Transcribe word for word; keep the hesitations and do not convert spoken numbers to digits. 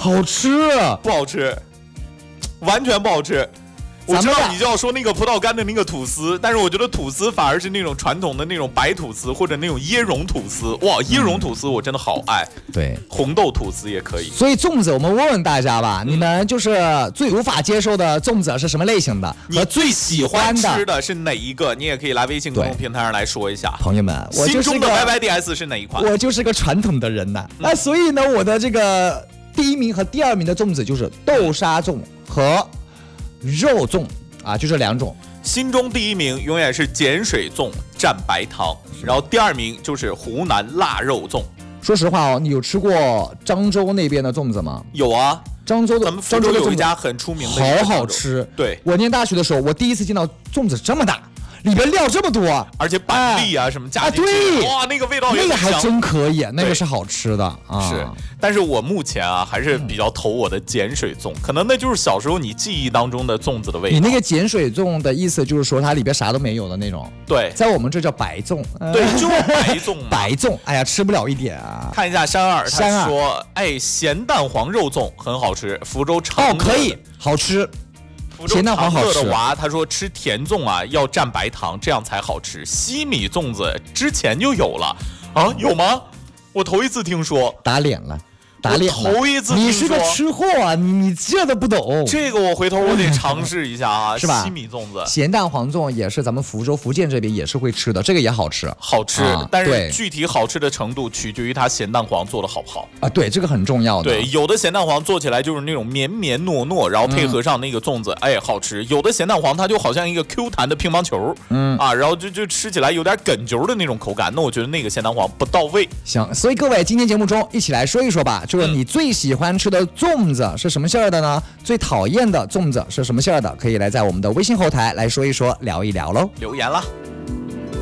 好吃， 不好吃，完全不好吃。我知道你就要说那个葡萄干的那个吐司，但是我觉得吐司反而是那种传统的那种白吐司或者那种椰蓉吐司。哇，椰蓉吐司我真的好爱。 嗯、对， 红豆吐司也可以。 所以粽子，我们问问大家吧，嗯、你们就是最无法接受的粽子是什么类型的？ 你最喜欢吃的是哪一个？你也可以来微信公众平台上来说一下。 朋友们，我就是心中的 Y Y D S 是哪一款？ 我就是个传统的人呐、嗯。那所以呢，我的这个第一名和第二名的粽子就是豆沙粽和肉粽。啊，就这两种。 心中第一名永远是碱水粽蘸白糖，然后第二名就是湖南腊肉粽。 说实话哦，你有吃过漳州那边的粽子吗？ 有啊， 漳州的， 咱们福州有一家很出名的， 好好吃。 对， 我念大学的时候，我第一次见到粽子这么大。里边料这么多， 而且板栗啊、哎、什么加进去， 对， 哇，那个味道也那个还真可以，那个是好吃的啊。 是，但是我目前啊还是比较投我的碱水粽，可能那就是小时候你记忆当中的粽子的味道。 你那个碱水粽的意思就是说它里边啥都没有的那种。 对， 在我们这叫白粽。 对，就是白粽、啊。 白粽，哎呀，吃不了一点啊。 看一下山二，他说，哎，咸蛋黄肉粽很好吃，福州长哦，可以，好吃。咸蛋黄好吃的娃他说吃甜粽啊要蘸白糖，这样才好吃。西米粽子之前就有了啊？有吗？我头一次听说。 打脸了，打脸了！ 头一次听说。 你是个吃货啊，你你这都不懂。 这个我回头我得尝试一下啊， 是吧？ 西米粽子、 咸蛋黄粽也是咱们福州、福建这边也是会吃的，这个也好吃， 好吃。 啊、 但是具体好吃的程度取决于它咸蛋黄做的好不好啊。对，这个很重要的。 对，有的咸蛋黄做起来就是那种绵绵糯糯，然后配合上那个粽子，嗯、哎，好吃。有的咸蛋黄它就好像一个 Q 弹的乒乓球，嗯啊，然后就就吃起来有点梗揪的那种口感，那我觉得那个咸蛋黄不到位。 行，所以各位今天节目中一起来说一说吧，就是你最喜欢吃的粽子是什么馅儿的呢？最讨厌的粽子是什么馅儿的？可以来在我们的微信后台来说一说，聊一聊喽。 留言了。